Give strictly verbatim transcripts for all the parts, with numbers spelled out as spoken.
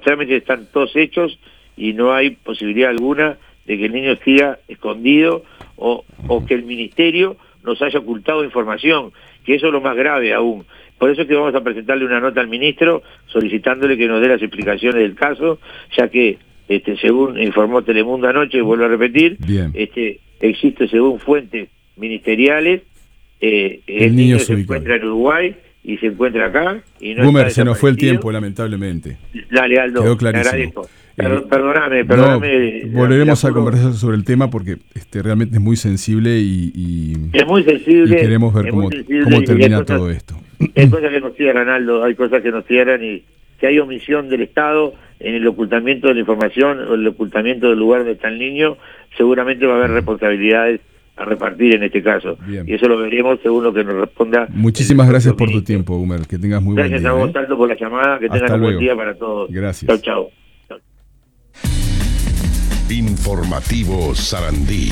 trámites están todos hechos y no hay posibilidad alguna de que el niño siga escondido o, o que el ministerio nos haya ocultado información, que eso es lo más grave aún. Por eso es que vamos a presentarle una nota al ministro solicitándole que nos dé las explicaciones del caso, ya que este, según informó Telemundo anoche, vuelvo a repetir, Bien. este existe según fuentes ministeriales, eh, el, el niño, niño se encuentra en Uruguay y se encuentra acá. Y no Gumer, se nos fue el tiempo, lamentablemente. Dale, Aldo, quedó clarísimo. Perdón, perdóname, perdóname. No, volveremos a conversar sobre el tema porque este realmente es muy sensible y, y, es muy sensible, y queremos ver cómo, cómo termina cosas, todo esto. Hay cosas que nos cierran, Aldo, hay cosas que nos cierran y si hay omisión del Estado en el ocultamiento de la información o el ocultamiento del lugar donde está el niño, seguramente va a haber responsabilidades a repartir en este caso. Bien. Y eso lo veremos según lo que nos responda. Muchísimas gracias por tu tiempo, Gumer. Que tengas muy gracias buen día. Gracias a vos, Aldo, por la llamada. Que Hasta tengan un luego. buen día para todos. Gracias. Chau, chau. Informativo Sarandí.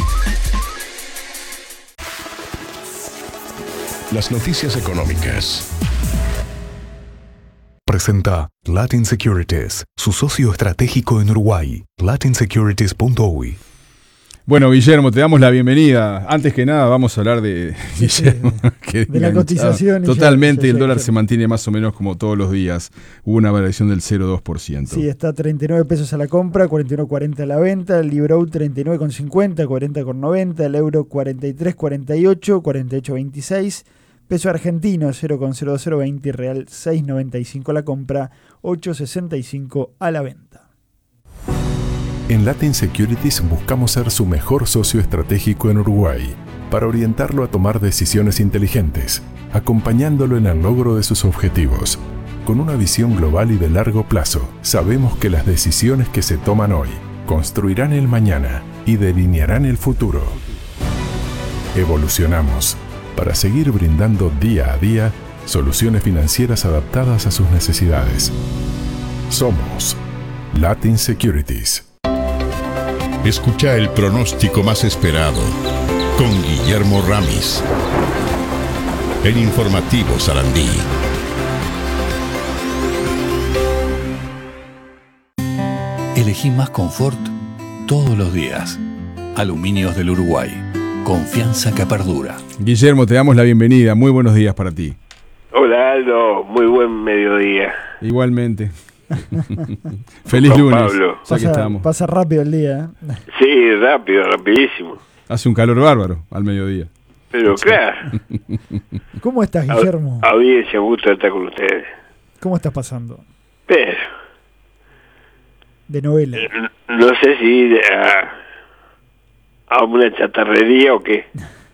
Las noticias económicas. Presenta Latin Securities, su socio estratégico en Uruguay. latin securities punto uy. Bueno, Guillermo, te damos la bienvenida. Antes que nada, vamos a hablar de Guillermo. Sí, de la cotización. Totalmente, ya, el ya, dólar ya. se mantiene más o menos como todos los días. Hubo una variación del cero coma dos por ciento. Sí, está treinta y nueve pesos a la compra, cuarenta y uno cuarenta a la venta. El libro treinta y nueve con cincuenta, cuarenta con noventa. El euro cuarenta y tres cuarenta y ocho, cuarenta y ocho veintiséis. Peso argentino cero coma cero cero veinte. Real seis noventa y cinco a la compra, ocho sesenta y cinco a la venta. En Latin Securities buscamos ser su mejor socio estratégico en Uruguay para orientarlo a tomar decisiones inteligentes, acompañándolo en el logro de sus objetivos. Con una visión global y de largo plazo, sabemos que las decisiones que se toman hoy construirán el mañana y delinearán el futuro. Evolucionamos para seguir brindando día a día soluciones financieras adaptadas a sus necesidades. Somos Latin Securities. Escucha el pronóstico más esperado con Guillermo Ramis. El Informativo Sarandí. Elegí más confort todos los días. Aluminios del Uruguay. Confianza que perdura. Guillermo, te damos la bienvenida. Muy buenos días para ti. Hola Aldo, muy buen mediodía. Igualmente. Feliz Juan lunes. Pablo. Ya que Pasa, estamos. pasa rápido el día. ¿eh? Sí, rápido, rapidísimo. Hace un calor bárbaro al mediodía. Pero claro, ¿Cómo estás, Guillermo? a, audiencia, un gusto estar con ustedes. ¿Cómo estás pasando? Pero, De novela. no, no sé si ir a, a una chatarrería o qué.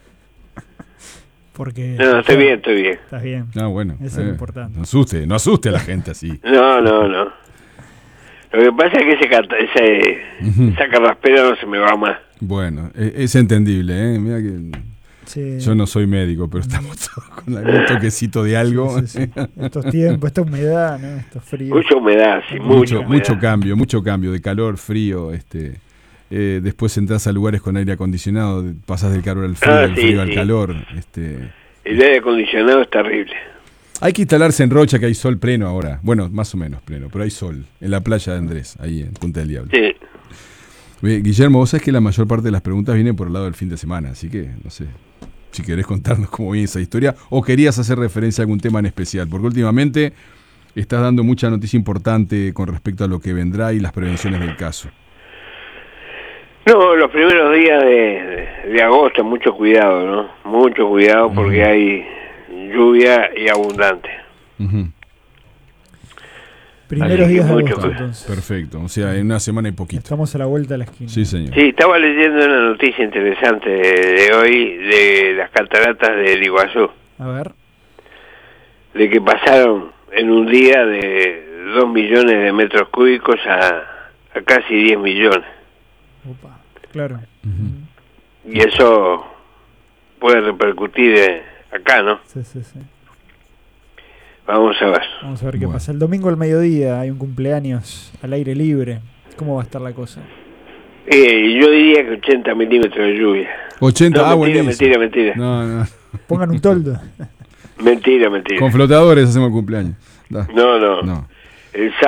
Porque No, no, estoy bien, estoy bien. Estás bien. Ah, bueno. Eso es lo importante. No asuste, no asuste a la gente así. No, no, no. Lo que pasa es que ese, cata- ese Ujú. esa carraspera no se me va más. Bueno, es, es entendible, ¿eh? Mira que Sí. yo no soy médico, pero estamos todos con algún toquecito de algo. Sí, sí, sí. Estos tiempos, esta humedad, ¿no? Estos fríos. Mucha humedad, sí, mucha mucho, humedad. mucho cambio, mucho cambio de calor, frío, este eh, después entras a lugares con aire acondicionado, pasas del calor al frío, Ah, del sí, frío al sí. calor, este El aire acondicionado es terrible. hay que instalarse en Rocha, que hay sol pleno ahora. Bueno, más o menos pleno, pero hay sol en la playa de Andrés, ahí en Punta del Diablo. Sí. Oye, Guillermo, vos sabés que la mayor parte de las preguntas vienen por el lado del fin de semana, así que no sé si querés contarnos cómo viene esa historia o querías hacer referencia a algún tema en especial, porque últimamente estás dando mucha noticia importante con respecto a lo que vendrá y las prevenciones del caso. No, los primeros días de, de agosto, mucho cuidado, ¿no? Mucho cuidado porque Ujú. hay lluvia y abundante. Ujú. Primeros Así que días de mucho agosto, que- entonces. Perfecto, o sea, en una semana y poquito. Estamos a la vuelta de la esquina. Sí, señor. Sí, estaba leyendo una noticia interesante de, de hoy de las cataratas del Iguazú, A ver. de que pasaron en un día de dos millones de metros cúbicos a, a casi diez millones. Opa, claro. Ujú. Y eso puede repercutir eh, acá, ¿no? Sí, sí, sí. Vamos a ver. Vamos a ver qué Bueno. pasa. El domingo al mediodía hay un cumpleaños al aire libre. ¿Cómo va a estar la cosa? Eh, yo diría que ochenta milímetros de lluvia. ochenta, No, ah, mentira, buenísimo. mentira, mentira. No, no. Pongan un toldo. Mentira, mentira. Con flotadores hacemos el cumpleaños. Da. No, no. No. El